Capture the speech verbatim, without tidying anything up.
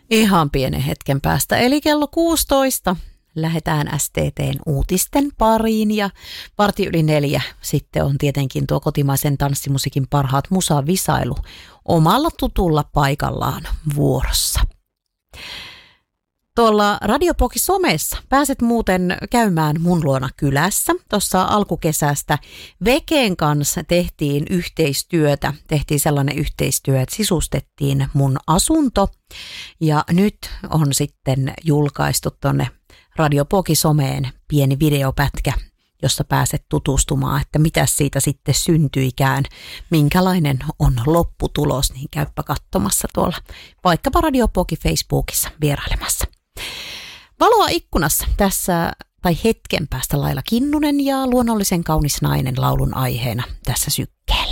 Ihan pienen hetken päästä, eli kello kuusitoista lähdetään S T T:n uutisten pariin ja varti yli neljä sitten on tietenkin tuo kotimaisen tanssimusiikin parhaat musavisailu omalla tutulla paikallaan vuorossa. Tuolla Radiopoki somessa pääset muuten käymään mun luona kylässä. Tuossa alkukesästä Veken kanssa tehtiin yhteistyötä. Tehtiin sellainen yhteistyö, että sisustettiin mun asunto. Ja nyt on sitten julkaistu tuonne Radiopoki someen pieni videopätkä, jossa pääset tutustumaan, että mitä siitä sitten syntyikään, minkälainen on lopputulos, niin käyppä katsomassa tuolla vaikkapa Radiopoki Facebookissa vierailemassa. Valoa ikkunassa tässä tai hetken päästä Laila Kinnunen ja luonnollisen kaunis nainen laulun aiheena tässä sykkeen.